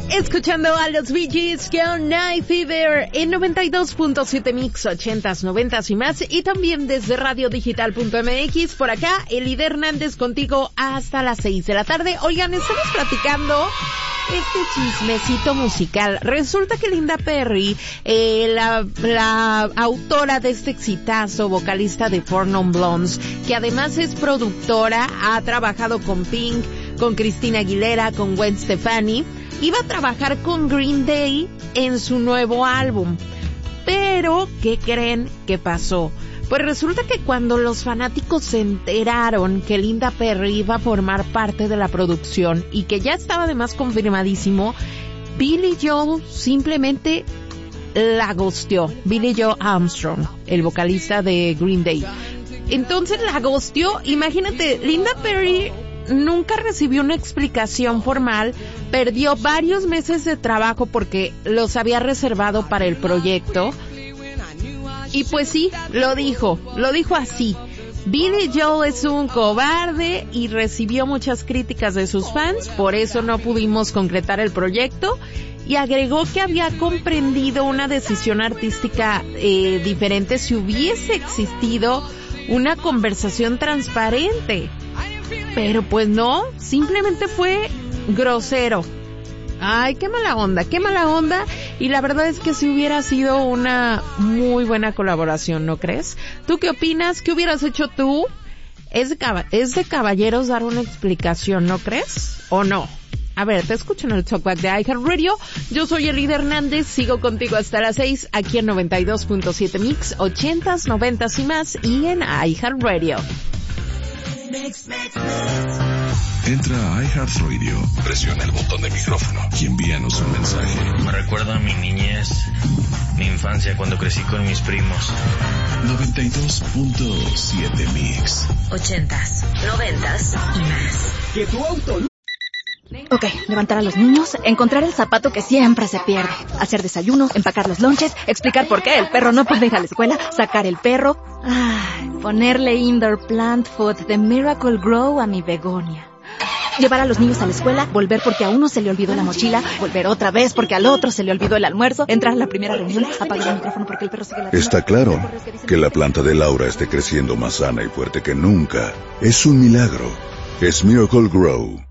Escuchando a los Bee Gees con Night Fever en 92.7 Mix, 80s, 90s y más. Y también desde radiodigital.mx. Por acá, Elide Hernández contigo hasta las 6 de la tarde. Oigan, estamos platicando este chismecito musical. Resulta que Linda Perry, la autora de este exitazo, vocalista de Four Non Blondes, que además es productora, ha trabajado con Pink, con Christina Aguilera, con Gwen Stefani, iba a trabajar con Green Day en su nuevo álbum. Pero, ¿qué creen que pasó? Pues resulta que cuando los fanáticos se enteraron que Linda Perry iba a formar parte de la producción y que ya estaba además confirmadísimo, Billy Joel simplemente la ghosteó. Billy Joe Armstrong, el vocalista de Green Day. Entonces la ghosteó. Imagínate, Linda Perry nunca recibió una explicación formal, perdió varios meses de trabajo porque los había reservado para el proyecto. Y pues sí, lo dijo así. Billy Joel es un cobarde y recibió muchas críticas de sus fans, por eso no pudimos concretar el proyecto. Y agregó que había comprendido una decisión artística diferente si hubiese existido una conversación transparente. Pero pues no, simplemente fue grosero. Ay, qué mala onda. Y la verdad es que si hubiera sido una muy buena colaboración, ¿no crees? ¿Tú qué opinas? ¿Qué hubieras hecho tú? Es de caballeros dar una explicación, ¿no crees? ¿O no? A ver, te escucho en el Talkback de iHeartRadio. Yo soy Elide Hernández, sigo contigo hasta las 6, aquí en 92.7 Mix, 80s, 90s y más, y en iHeartRadio. Entra a iHeartRadio, presiona el botón de micrófono y envíanos un mensaje. Me recuerda a mi niñez, mi infancia cuando crecí con mis primos. 92.7 Mix. 80s, 90s y más. Que tu auto... Ok, levantar a los niños, encontrar el zapato que siempre se pierde, hacer desayuno, empacar los lonches, explicar por qué el perro no puede ir a la escuela, sacar el perro, ponerle indoor plant food de Miracle Grow a mi begonia. Llevar a los niños a la escuela, volver porque a uno se le olvidó la mochila, volver otra vez porque al otro se le olvidó el almuerzo, entrar a la primera reunión, apagar el micrófono porque el perro sigue la... Está claro que la planta de Laura esté creciendo más sana y fuerte que nunca. Es un milagro. Es Miracle Grow.